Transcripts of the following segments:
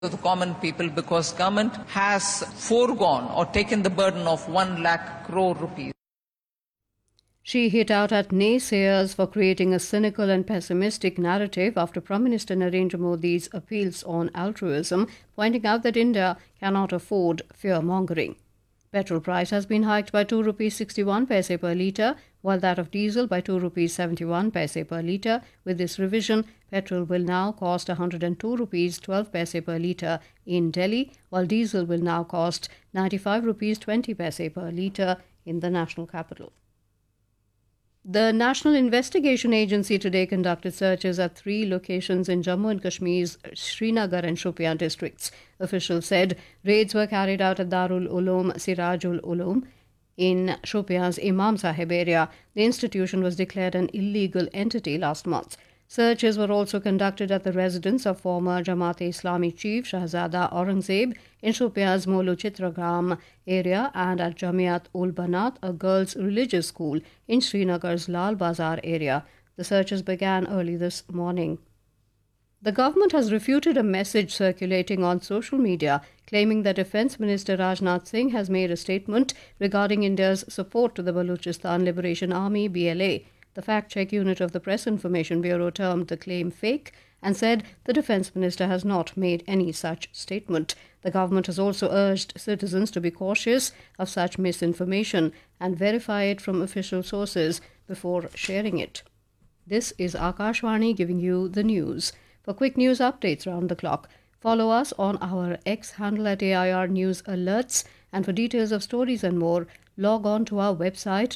the common people because government has foregone or taken the burden of 1 lakh crore rupees. She hit out at naysayers for creating a cynical and pessimistic narrative after Prime Minister Narendra Modi's appeals on altruism, pointing out that India cannot afford fear-mongering. Petrol price has been hiked by 2 rupees 61 paise per litre, while that of diesel by 2 rupees 71 paise per litre. With this revision, petrol will now cost 102 rupees 12 paise per litre in Delhi, while diesel will now cost 95 rupees 20 paise per litre in the national capital. The National Investigation Agency today conducted searches at 3 locations in Jammu and Kashmir's Srinagar and Shopian districts. Officials said raids were carried out at Darul Uloom Sirajul Uloom in Shopian's Imam Sahib area. The institution was declared an illegal entity last month. Searches were also conducted at the residence of former Jamaat-e-Islami chief Shahzada Aurangzeb in Shopian's Molu Chitragram area and at Jamiat ul Banat, a girls' religious school in Srinagar's Lal Bazar area. The searches began early this morning. The government has refuted a message circulating on social media claiming that Defence Minister Rajnath Singh has made a statement regarding India's support to the Balochistan Liberation Army BLA. The fact-check unit of the Press Information Bureau termed the claim fake and said the Defence Minister has not made any such statement. The government has also urged citizens to be cautious of such misinformation and verify it from official sources before sharing it. This is Akashvani giving you the news. For quick news updates round the clock, follow us on our X handle at AIR News Alerts, and for details of stories and more, log on to our website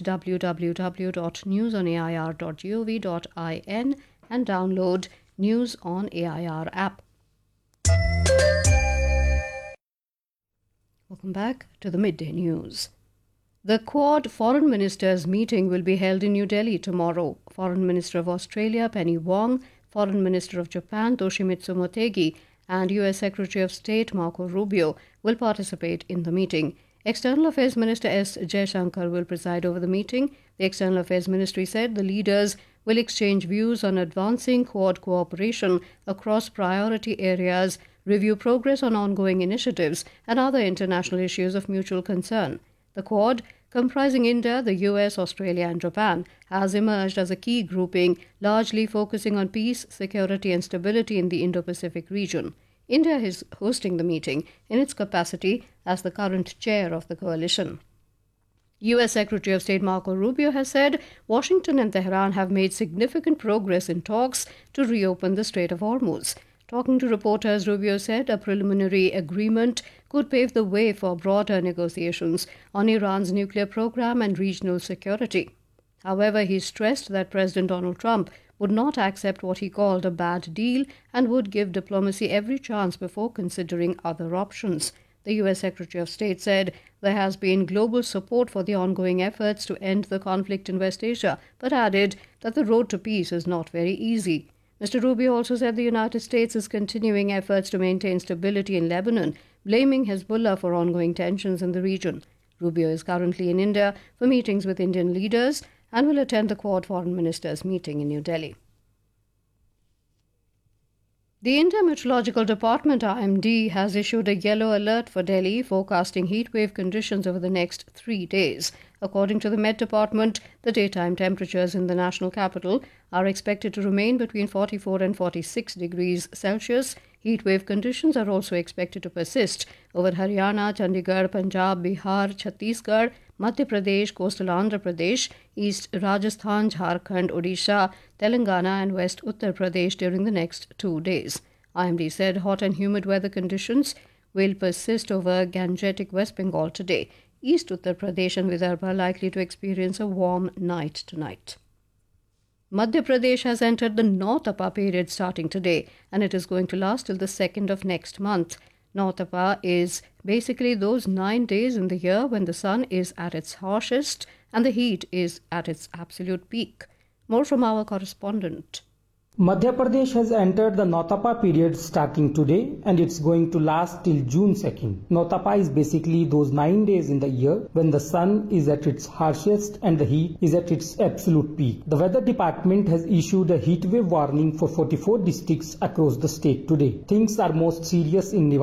www.newsonair.gov.in and download News on AIR app. Welcome back to the Midday News. The Quad Foreign Ministers meeting will be held in New Delhi tomorrow. Foreign Minister of Australia Penny Wong, Foreign Minister of Japan Toshimitsu Motegi, and US Secretary of State Marco Rubio will participate in the meeting. External Affairs Minister S. Jaishankar will preside over the meeting. The External Affairs Ministry said the leaders will exchange views on advancing Quad cooperation across priority areas, review progress on ongoing initiatives, and other international issues of mutual concern. The Quad, comprising India, the US, Australia, and Japan, has emerged as a key grouping, largely focusing on peace, security, and stability in the Indo-Pacific region. India is hosting the meeting in its capacity as the current chair of the coalition. US Secretary of State Marco Rubio has said Washington and Tehran have made significant progress in talks to reopen the Strait of Hormuz. Talking to reporters, Rubio said a preliminary agreement could pave the way for broader negotiations on Iran's nuclear program and regional security. However, he stressed that President Donald Trump would not accept what he called a bad deal and would give diplomacy every chance before considering other options. The US Secretary of State said there has been global support for the ongoing efforts to end the conflict in West Asia, but added that the road to peace is not very easy. Mr. Rubio also said the United States is continuing efforts to maintain stability in Lebanon, blaming Hezbollah for ongoing tensions in the region. Rubio is currently in India for meetings with Indian leaders and will attend the Quad Foreign Ministers meeting in New Delhi. The India Meteorological Department IMD has issued a yellow alert for Delhi, forecasting heatwave conditions over the next 3 days. According to the Met Department, the daytime temperatures in the national capital are expected to remain between 44 and 46 degrees Celsius. Heatwave conditions are also expected to persist over Haryana, Chandigarh, Punjab, Bihar, Chhattisgarh, Madhya Pradesh, coastal Andhra Pradesh, East Rajasthan, Jharkhand, Odisha, Telangana and West Uttar Pradesh during the next 2 days. IMD said hot and humid weather conditions will persist over Gangetic West Bengal today. East Uttar Pradesh and Vidarbha are likely to experience a warm night tonight. Madhya Pradesh has entered the Nautapa period starting today, and it is going to last till the 2nd of next month. Nautapa is basically those 9 days in the year when the sun is at its harshest and the heat is at its absolute peak. More from our correspondent. Madhya Pradesh has entered the Nautapa period starting today and it's going to last till June 2nd. Nautapa is basically those 9 days in the year when the sun is at its harshest and the heat is at its absolute peak. The weather department has issued a heat wave warning for 44 districts across the state today. Things are most serious in